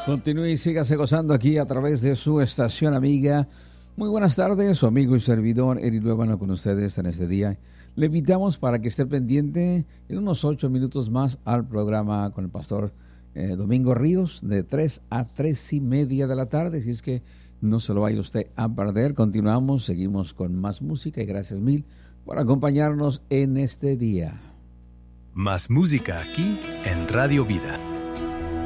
Continúe y sígase gozando aquí a través de su estación amiga. Muy buenas tardes, su amigo y servidor Eri Luébano con ustedes en este día. Le invitamos para que esté pendiente en unos 8 minutos más al programa con el pastor Domingo Ríos de 3 a 3:30 de la tarde. Si es que no se lo vaya usted a perder. Continuamos, seguimos con más música y gracias mil por acompañarnos en este día. Más música aquí en Radio Vida.